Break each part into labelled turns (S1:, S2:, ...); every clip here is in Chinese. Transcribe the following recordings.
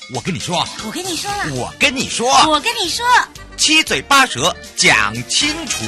S1: 我跟你说，
S2: 我跟你说了，
S1: 我跟你说，
S2: 我跟你说，
S1: 七嘴八舌讲清楚。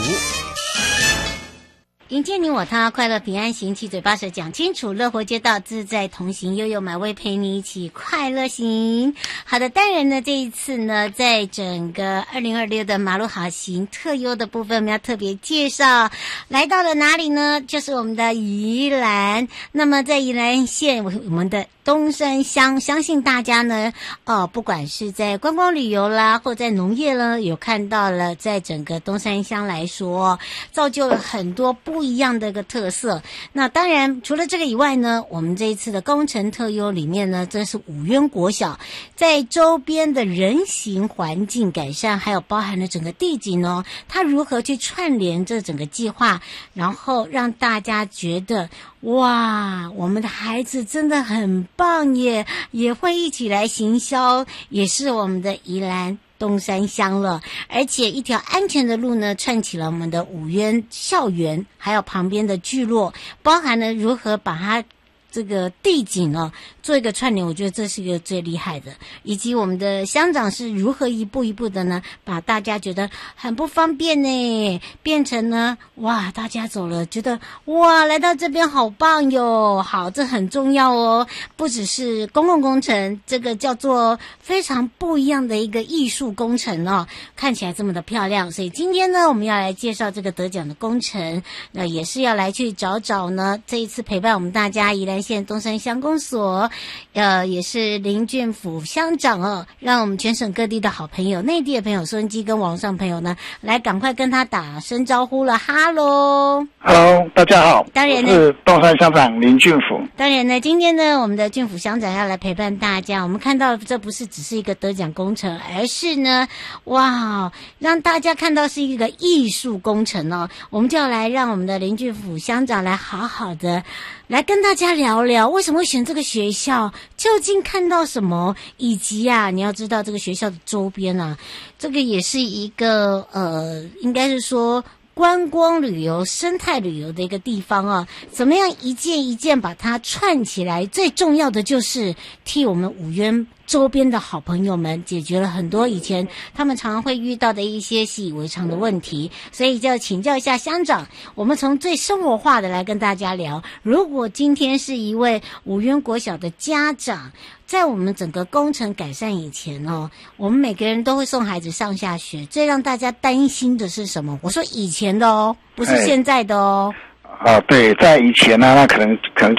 S3: 迎接你我他，快乐平安行，七嘴八舌讲清楚，乐活街道自在同行，悠悠美味陪你一起快乐行。好的，当然呢，这一次呢，在整个2026的马路好行特优的部分，我们要特别介绍，来到了哪里呢？就是我们的宜兰。那么在宜兰县，我们的东山乡，相信大家呢，不管是在观光旅游啦，或在农业呢，有看到了，在整个东山乡来说，造就了很多不一样的一个特色。那当然，除了这个以外呢，我们这一次的工程特优里面呢，这是五渊国小在周边的人行环境改善，还有包含了整个地景哦，它如何去串联这整个计划，然后让大家觉得哇，我们的孩子真的很棒耶，也会一起来行销，也是我们的宜兰东山乡了。而且一条安全的路呢，串起了我们的五渊校园，还有旁边的聚落，包含了如何把它这个地景哦做一个串联，我觉得这是一个最厉害的。以及我们的乡长是如何一步一步的呢，把大家觉得很不方便呢，变成呢哇，大家走了觉得哇，来到这边好棒哟。好，这很重要哦，不只是公共工程，这个叫做非常不一样的一个艺术工程哦，看起来这么的漂亮。所以今天呢，我们要来介绍这个得奖的工程，那也是要来去找找呢，这一次陪伴我们大家宜兰县东山乡公所，也是林俊甫乡长哦，让我们全省各地的好朋友、内地的朋友、收音机跟网上朋友呢，来赶快跟他打声招呼了。哈喽
S4: ，Hello， 大家好，
S3: 当然呢，
S4: 我是东山乡长林俊甫。
S3: 当然呢，今天呢，我们的俊甫乡长要来陪伴大家。我们看到这不是只是一个得奖工程，而是呢，哇，让大家看到是一个艺术工程哦。我们就要来让我们的林俊甫乡长来好好的来跟大家聊聊，为什么会选这个学校，究竟看到什么，以及你要知道这个学校的周边啊，这个也是一个应该是说观光旅游、生态旅游的一个地方啊，怎么样一件一件把它串起来？最重要的就是替我们五渊周边的好朋友们解决了很多以前他们常常会遇到的一些习以为常的问题，所以就要请教一下乡长，我们从最生活化的来跟大家聊。如果今天是一位五渊国小的家长，在我们整个工程改善以前哦，我们每个人都会送孩子上下学，最让大家担心的是什么？我说以前的哦，不是现在的哦。
S4: 对，在以前呢，那可能